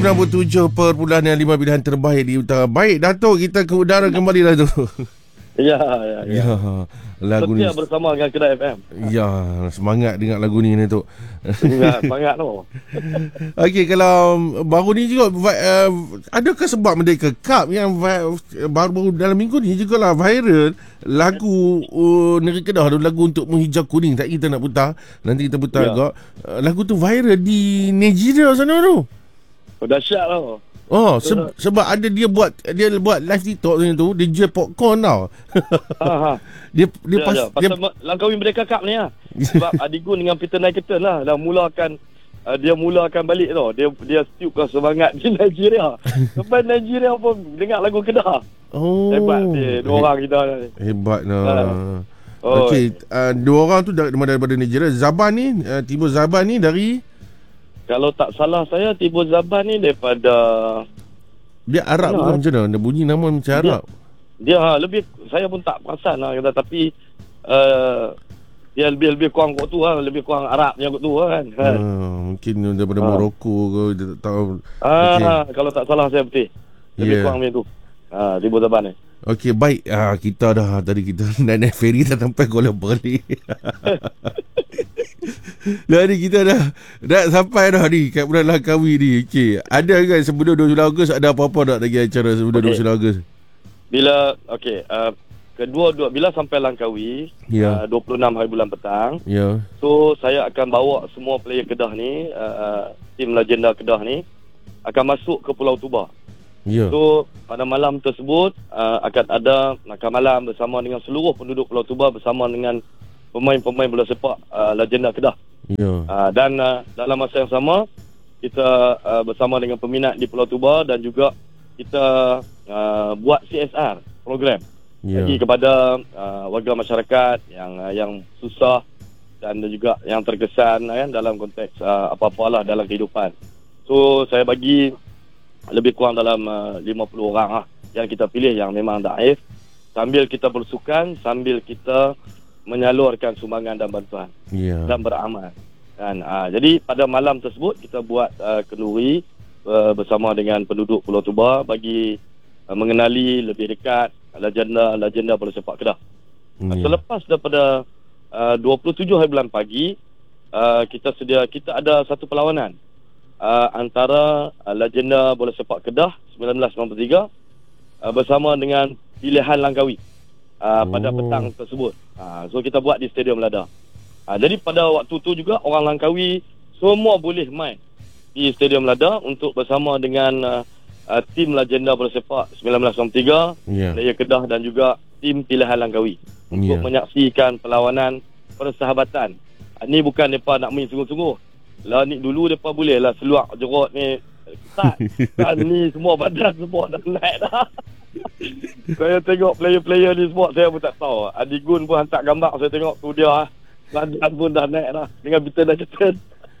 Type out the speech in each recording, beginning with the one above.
97.5 pilihan terbaik di utara. Baik, Dato', kita ke udara kembali lah tu. Ya. Lagu ni bersama dengan Kedai FM. Ya, semangat dengar lagu ni tu. Semangat tu. Okey, kalau baru ni juga adakah sebab Merdeka Cup yang baru-baru dalam minggu ni jugalah viral lagu Negeri Kedah tu, lagu untuk menghijau kuning. Tak, kita nak putar, nanti kita putar juga. Lagu tu viral di Nigeria sana tu. Dahsyat tau. Sebab ada dia buat live TikTok tu, dia jual popcorn tau. Dia pasal Langkawi Merdeka Cup ni lah. Sebab Adigun dengan Peter Naiketon lah dah mulakan balik tau. Dia stiupkan semangat di Nigeria. Sampai Nigeria pun dengar lagu Kedah. Hebat dia, dua orang kita ni. Hebat lah. Okey, dua orang tu daripada Nigeria. Zaban ni, Tibo Zaban ni dari, kalau tak salah saya, Tibo Zaban ni daripada, dia Arab bukan, macam mana? Dia bunyi nama macam Arab. Dia lebih, saya pun tak perasan lah kata, tapi dia lebih kurang kot tu lah, lebih kurang Arabnya kot tu kan. Mungkin daripada Morocco ke, dia tak tahu. Kalau tak salah saya betul. Lebih kurang macam tu. Tibo Zaban ni. Okey, baik. Kita dah, tadi kita naik ferry dah sampai Kuala Bali. Dah ni kita dah sampai dah ni kat bulan Langkawi ni. Okey, ada kan sebelum 20 Ogos ada apa-apa tak lagi acara sebelum 20 Ogos? Bila bila sampai Langkawi, 26 hari bulan petang. So saya akan bawa semua player Kedah ni, tim legenda Kedah ni akan masuk ke Pulau Tuba. So pada malam tersebut akan ada makan malam bersama dengan seluruh penduduk Pulau Tuba, bersama dengan pemain-pemain bola sepak legenda Kedah. Dan dalam masa yang sama kita bersama dengan peminat di Pulau Tuba, dan juga kita buat CSR program bagi kepada warga masyarakat yang susah dan juga yang terkesan kan, dalam konteks apa-apalah dalam kehidupan. So saya bagi lebih kurang dalam 50 orang lah yang kita pilih yang memang daif, sambil kita bersukan, sambil kita menyalurkan sumbangan dan bantuan dan beramal kan. Jadi pada malam tersebut kita buat kenduri bersama dengan penduduk Pulau Tuba bagi mengenali lebih dekat legenda bola sepak Kedah. Selepas daripada 27 hari bulan pagi, kita ada satu perlawanan antara legenda bola sepak Kedah 1993 bersama dengan pilihan Langkawi pada petang tersebut. So kita buat di Stadium Lada. Jadi pada waktu tu juga orang Langkawi semua boleh main di Stadium Lada untuk bersama dengan tim legenda bola sepak 1993, player Kedah dan juga tim pilihan Langkawi untuk menyaksikan perlawanan persahabatan. Ni bukan mereka nak main sungguh-sungguh. Lah ni dulu mereka boleh lah seluak jerut ni start. Kan ni semua badan semua dah naik dah. Saya tengok player-player ni semua, saya pun tak tahu. Adigun pun hantar gambar, saya tengok tu dia badan pun dah naik dah dengan Peter Naiketon.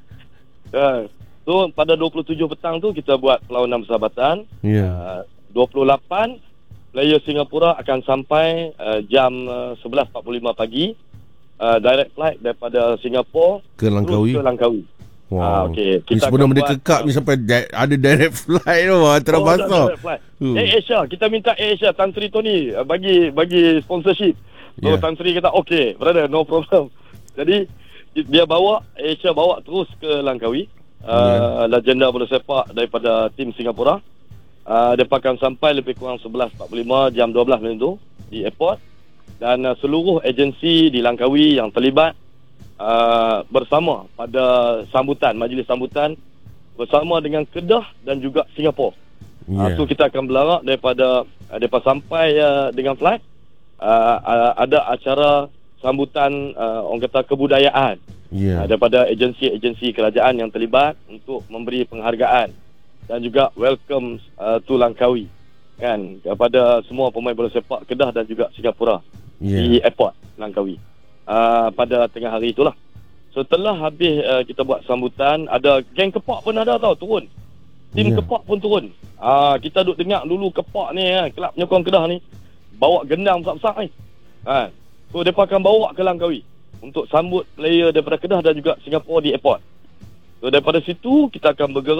So pada 27 petang tu kita buat perlawanan persahabatan. 28 player Singapura akan sampai jam 11.45 pagi, direct flight daripada Singapura ke Langkawi. Wow. Kita sebelum Merdeka Cup ni sampai ada direct flight tu, antara masa. Asia, kita minta Asia, Tan Sri Tony bagi sponsorship. So Tan Sri kata okay brother, no problem. Jadi dia Asia bawa terus ke Langkawi. Legenda bola sepak daripada tim Singapura. Mereka akan sampai lebih kurang 11.45 jam 12 macam tu di airport. Dan seluruh agensi di Langkawi yang terlibat bersama pada majlis sambutan bersama dengan Kedah dan juga Singapura. So kita akan belarak daripada sampai dengan flight, ada acara sambutan orang kata kebudayaan daripada agensi-agensi kerajaan yang terlibat untuk memberi penghargaan dan juga welcome to Langkawi kan, kepada semua pemain bola sepak Kedah dan juga Singapura di airport Langkawi pada tengah hari itulah. Setelah habis kita buat sambutan, ada geng Kepak pun ada tau turun. Tim Kepak pun turun. Kita duduk dengar dulu Kepak ni, kelab penyokong Kedah ni bawa gendang besar-besar ni. So mereka akan bawa ke Langkawi untuk sambut player daripada Kedah dan juga Singapura di airport. So daripada situ kita akan bergerak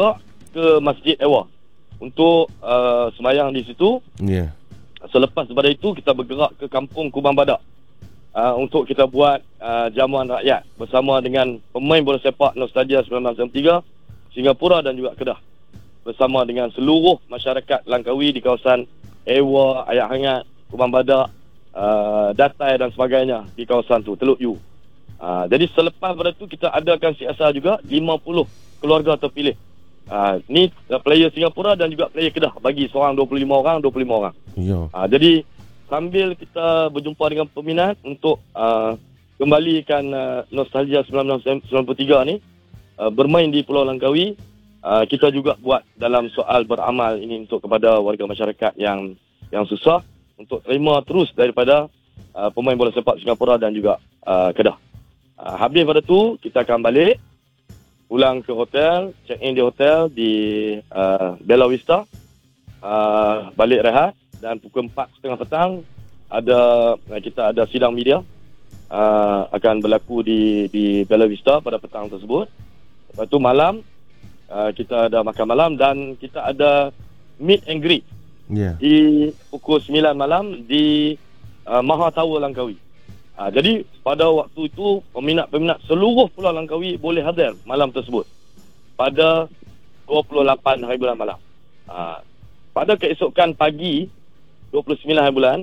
ke Masjid Ewa untuk sembahyang di situ. Ya. Selepas daripada itu kita bergerak ke Kampung Kubang Badak untuk kita buat jamuan rakyat bersama dengan pemain bola sepak Nostalgia 1993 Singapura dan juga Kedah, bersama dengan seluruh masyarakat Langkawi di kawasan Ewa, Ayat Hangat, Kubang Badak, Datai dan sebagainya di kawasan tu, Teluk U. Jadi selepas pada tu kita adakan CSR juga 50 keluarga terpilih. Ni player Singapura dan juga player Kedah, bagi seorang 25 orang. Ya. Jadi sambil kita berjumpa dengan peminat untuk kembalikan Nostalgia 1993 ni bermain di Pulau Langkawi, kita juga buat dalam soal beramal ini untuk kepada warga masyarakat yang susah, untuk terima terus daripada pemain bola sepak Singapura dan juga Kedah. Habis pada tu kita akan balik pulang ke hotel, check in di hotel di Bella Vista, balik rehat, dan pukul 4.30 petang kita ada sidang media akan berlaku di Bella Vista pada petang tersebut. Lepas tu malam kita ada makan malam dan kita ada meet and greet di pukul 9 malam di Maha Tower Langkawi. Jadi pada waktu itu peminat-peminat seluruh Pulau Langkawi boleh hadir malam tersebut pada 28 hari bulan malam. Pada keesokan pagi 29 hari bulan,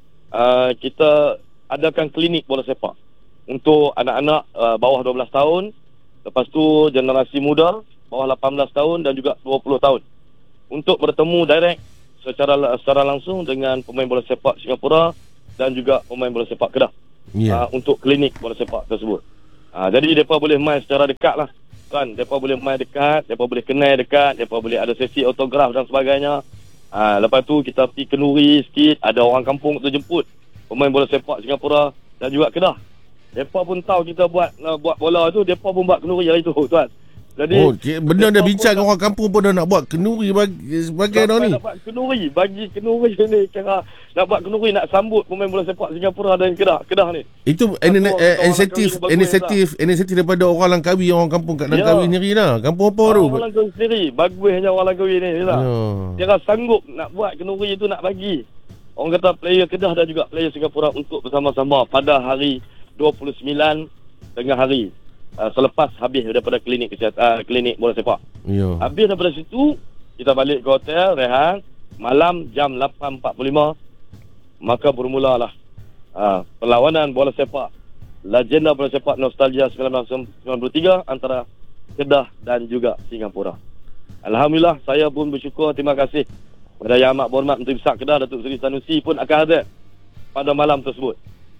kita adakan klinik bola sepak untuk anak-anak bawah 12 tahun, lepas tu generasi muda bawah 18 tahun dan juga 20 tahun, untuk bertemu direct secara langsung dengan pemain bola sepak Singapura dan juga pemain bola sepak Kedah. Untuk klinik bola sepak tersebut. Jadi mereka boleh main secara dekat lah kan. Mereka boleh main dekat, mereka boleh kenal dekat, mereka boleh ada sesi autograf dan sebagainya. Lepas tu kita pergi kenduri sikit, ada orang kampung tu jemput pemain bola sepak Singapura dan juga Kedah. Mereka pun tahu kita buat bola tu, mereka pun buat kenduri hari tu tuan. Jadi benar dah bincang dengan orang kampung pun dah nak buat kenduri sebagai dah ni. Nak buat kenduri, bagi kenduri ni kira nak buat kenduri, nak sambut pemain bola sepak Singapura dan Kedah ni. Itu inisiatif daripada orang Langkawi, orang kampung kat Langkawi sendiri lah. Kampung apa tu? Orang Langkawi sendiri, bagusnya orang Langkawi ni lah. Dia sanggup nak buat kenduri tu, nak bagi orang kata player Kedah dan juga player Singapura untuk bersama-sama pada hari 29 tengah hari. Selepas habis daripada klinik bola sepak. Habis daripada situ kita balik ke hotel, rehat. Malam jam 8.45 maka bermulalah perlawanan bola sepak, legenda bola sepak Nostalgia 1993 antara Kedah dan juga Singapura. Alhamdulillah, saya pun bersyukur, terima kasih kepada Yang Amat Berhormat Menteri Besar Kedah Datuk Seri Sanusi pun akan hadir pada malam tersebut.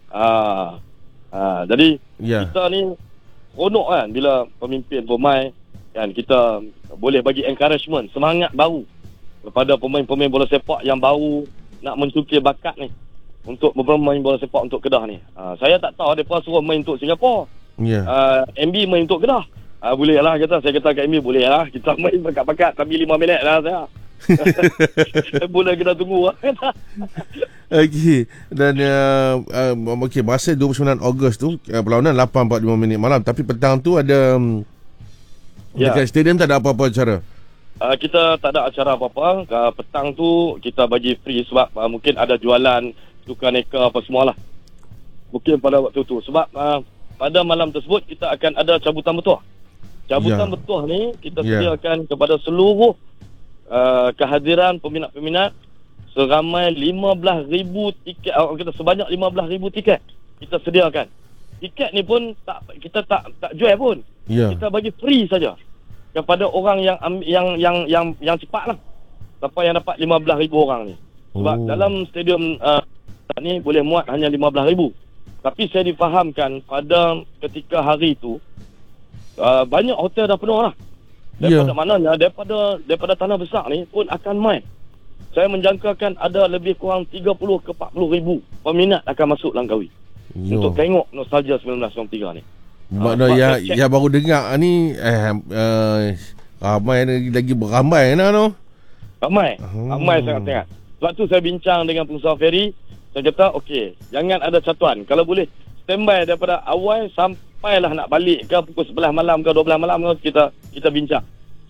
Jadi kita ni seronok kan bila pemimpin pemain kan, kita boleh bagi encouragement, semangat baru kepada pemain-pemain bola sepak yang baru nak mencukir bakat ni untuk bermain bola sepak untuk Kedah ni. Saya tak tahu mereka suruh main untuk Singapura, MB main untuk Kedah. Boleh lah kata, saya kata kat MB boleh lah kita main bakat-bakat, tapi 5 minit lah saya. Boleh kita tunggu lah. Okey. Dan masa 29 Ogos tu perlawanan 8.45 minit malam, tapi petang tu ada dekat stadium tak ada apa-apa acara. Kita tak ada acara apa-apa. Petang tu kita bagi free sebab mungkin ada jualan tukar neka apa semualah. Mungkin pada waktu tu sebab pada malam tersebut kita akan ada cabutan bertuah. Cabutan bertuah ni kita sediakan kepada seluruh kehadiran peminat-peminat seramai 15,000 tiket. Kita sebanyak 15,000 tiket kita sediakan. Tiket ni pun kita tak jual pun. Kita bagi free saja kepada orang yang cepat lah, siapa yang dapat 15,000 orang ni. Sebab dalam stadium ni boleh muat hanya 15,000. Tapi saya difahamkan pada ketika hari itu banyak hotel dah penuh lah. Daripada mananya, daripada tanah besar ni pun akan main. Saya menjangkakan ada lebih kurang 30 ke 40 ribu peminat akan masuk Langkawi untuk tengok Nostalgia 1993 ni. Maknanya yang baru dengar ni ramai lagi beramai lah tu. Ramai sangat-sangat. Sebab tu saya bincang dengan pengusaha feri. Saya kata okey, jangan ada catuan. Kalau boleh standby daripada awal sampailah nak balik ke pukul 11 malam ke 12 malam ke, kita bincang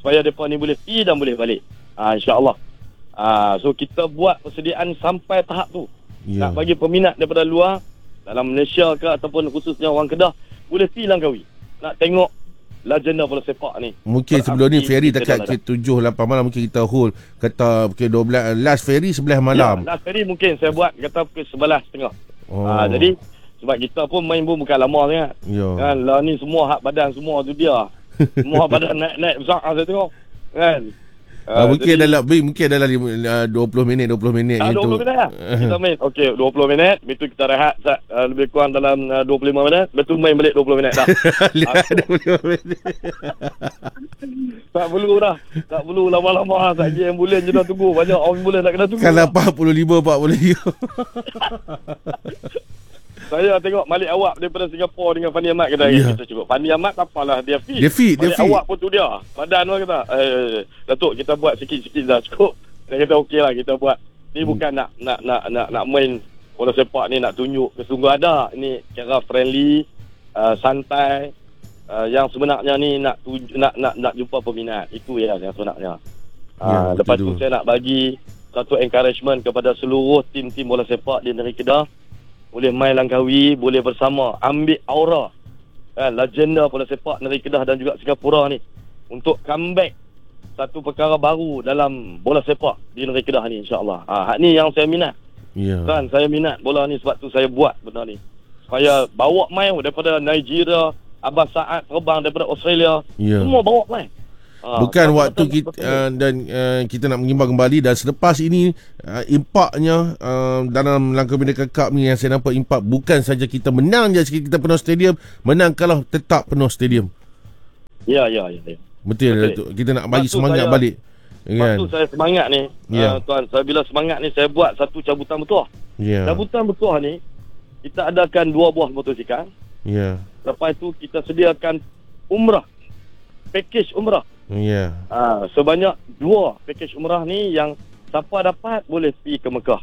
supaya mereka ni boleh pergi dan boleh balik. InsyaAllah. So kita buat persediaan sampai tahap tu. Nak bagi peminat daripada luar, dalam Malaysia ke ataupun khususnya orang Kedah, boleh pergi Langkawi. Nak tengok legenda bola sepak ni. Mungkin sebelum ni ferry dekat 7-8 malam mungkin kita hold. Kata pukul 12, last ferry 11 malam. Last ferry mungkin saya buat kata pukul 11.30. Jadi sebab kita pun main pun bukan lama sangat. Kan lah ni semua hak badan semua tu dia. Semua badan naik besar saya tengok. Kan. Mungkin dalam 20 minit 20 minit 20 minit lah. Kita main okey 20 minit, lepas tu kita rehat lebih kurang dalam 25 minit, lepas tu main balik 20 minit dah. 25 minit. Tak perlu lama-lama tak pergi ambulan je dah tunggu. Banyak ambulan nak kena tunggu. Kalau 45. Saya tengok Malik Awak daripada Singapura dengan Fandi Ahmad kata kita cukup. Fandi Ahmad tak apalah dia fit. Malik Awak pun tu dia. Badan orang kata Datuk kita buat sikit-sikit dah cukup. Dia kata okeylah kita buat. Ni bukan nak main bola sepak ni nak tunjuk kesungguhan ada. Ni kira friendly, santai. Yang sebenarnya ni nak jumpa peminat. Itu yang sebenarnya. Lepas tu saya nak bagi satu encouragement kepada seluruh tim-tim bola sepak di negeri Kedah. Boleh main Langkawi, boleh bersama, ambil aura legenda bola sepak negeri Kedah dan juga Singapura ni untuk comeback satu perkara baru dalam bola sepak di negeri Kedah ni, insyaAllah. Hak ni yang saya minat. Kan saya minat bola ni, sebab tu saya buat benda ni supaya bawa main daripada Nigeria, Abah Saad terbang daripada Australia, semua bawa main. Bukan waktu kita dan kita nak mengimbang kembali. Dan selepas ini impaknya dalam Langkawi Merdeka Cup ni yang saya nampak impak bukan saja kita menang je, kita penuh stadium, menang kalah tetap penuh stadium. Ya. Betul. Kita nak bagi semangat balik. Waktu saya semangat ni tuan, saya bila semangat ni saya buat satu cabutan bertuah. Cabutan bertuah ni kita adakan 2 buah motosikal. Lepas tu kita sediakan umrah, pakej umrah. Sebanyak 2 pakej umrah ni yang siapa dapat boleh pergi ke Mekah.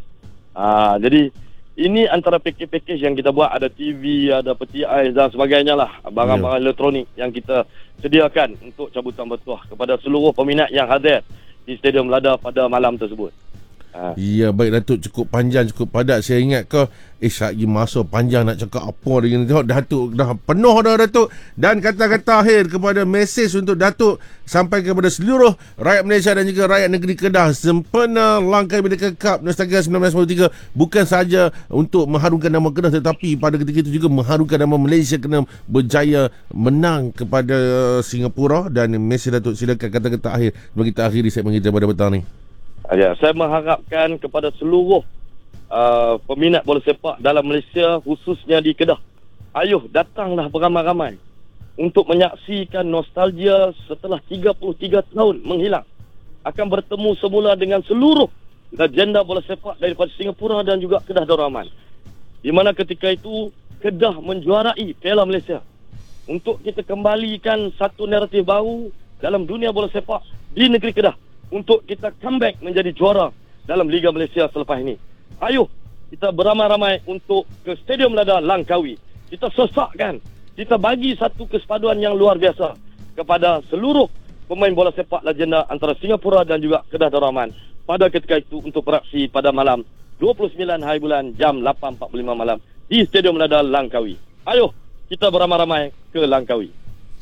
Jadi ini antara pakej-pakej yang kita buat. Ada TV, ada peti ais dan sebagainya lah. Barang-barang elektronik yang kita sediakan untuk cabutan bertuah kepada seluruh peminat yang hadir di Stadium Lada pada malam tersebut. Ya, baik Datuk, cukup panjang, cukup padat. Saya ingat kau lagi masa panjang nak cakap apa dengan tengok Datuk dah penuh dah Datuk. Dan kata-kata akhir kepada mesej untuk Datuk sampai kepada seluruh rakyat Malaysia dan juga rakyat negeri Kedah sempena Langkawi Merdeka Cup Nostalgia 1993 bukan saja untuk mengharumkan nama Kedah, tetapi pada ketika itu juga mengharumkan nama Malaysia kerana berjaya menang kepada Singapura. Dan mesej Datuk, silakan kata-kata akhir bagi kita akhiri segmen kita pada petang ni. Saya mengharapkan kepada seluruh peminat bola sepak dalam Malaysia, khususnya di Kedah, ayuh datanglah beramai-ramai untuk menyaksikan nostalgia setelah 33 tahun menghilang. Akan bertemu semula dengan seluruh legenda bola sepak daripada Singapura dan juga Kedah Darul Aman, di mana ketika itu Kedah menjuarai Piala Malaysia. Untuk kita kembalikan satu naratif baru dalam dunia bola sepak di negeri Kedah, untuk kita comeback menjadi juara dalam Liga Malaysia selepas ini. Ayuh kita beramai-ramai untuk ke Stadium Lada Langkawi. Kita sesakkan, kita bagi satu kesepaduan yang luar biasa kepada seluruh pemain bola sepak legenda antara Singapura dan juga Kedah Darul Aman pada ketika itu untuk beraksi pada malam 29 hari bulan jam 8.45 malam di Stadium Lada Langkawi. Ayuh kita beramai-ramai ke Langkawi.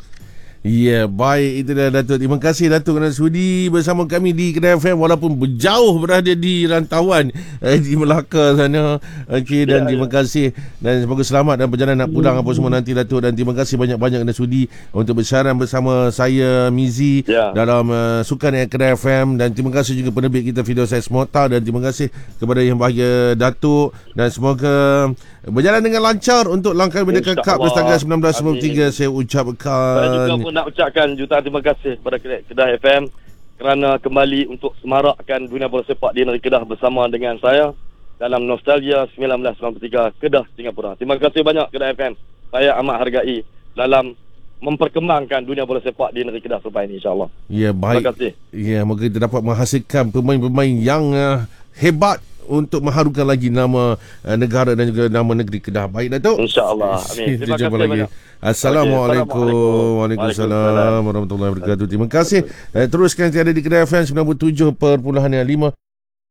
Baik, itulah Datuk. Terima kasih Datuk kerana sudi bersama kami di Kedah FM walaupun berjauh berada di rantauan di Melaka sana. Dan terima kasih dan semoga selamat dan perjalanan nak pulang apa semua nanti Datuk. Dan terima kasih banyak-banyak kerana sudi untuk bersiaran bersama saya Mizi dalam Sukan Kedah FM. Dan terima kasih juga penerbit kita Firdausyah Smota. Dan terima kasih kepada yang bahagia Datuk, dan semoga berjalan dengan lancar untuk Langkawi Merdeka Cup Nostalgia 1993. Saya ucapkan, saya juga pun nak ucapkan jutaan terima kasih kepada Kedah FM kerana kembali untuk semarakkan dunia bola sepak di negeri Kedah bersama dengan saya dalam Nostalgia 1993 Kedah Singapura. Terima kasih banyak Kedah FM. Saya amat hargai dalam memperkembangkan dunia bola sepak di negeri Kedah selepas ini, insyaAllah. Baik. Terima kasih. Moga kita dapat menghasilkan pemain-pemain yang hebat untuk mengharukan lagi nama negara dan juga nama negeri Kedah. Baik, Datuk. InsyaAllah. Amin. Terima kasih banyak. Assalamualaikum. Waalaikumsalam warahmatullahi wabarakatuh. Terima kasih. Teruskan tiada di Kedah FM 97.5.